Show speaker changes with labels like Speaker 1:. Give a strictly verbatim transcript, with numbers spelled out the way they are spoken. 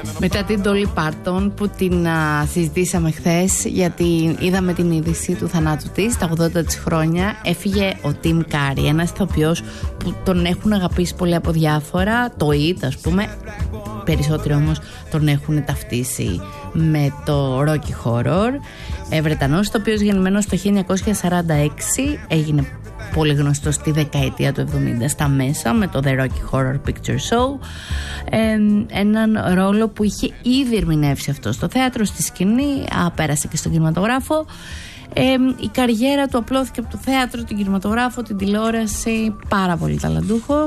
Speaker 1: Μετά την Dolly Parton που την α, συζητήσαμε χθες, γιατί είδαμε την είδηση του θανάτου της, τα ογδόντα της χρόνια, έφυγε ο Tim Curry, ένας ηθοποιός που τον έχουν αγαπήσει πολύ από διάφορα, το It ας πούμε, περισσότεροι όμως τον έχουν ταυτίσει με το Rocky Horror. ε, Βρετανός ηθοποιός, γεννημένος το χίλια εννιακόσια σαράντα έξι, έγινε πολύ γνωστό στη δεκαετία του εβδομήντα στα μέσα με το The Rocky Horror Picture Show, ε, έναν ρόλο που είχε ήδη ερμηνεύσει αυτό στο θέατρο, στη σκηνή, α, πέρασε και στον κινηματογράφο. ε, η καριέρα του απλώθηκε από το θέατρο, τον κινηματογράφο, την τηλεόραση, πάρα πολύ ταλαντούχος.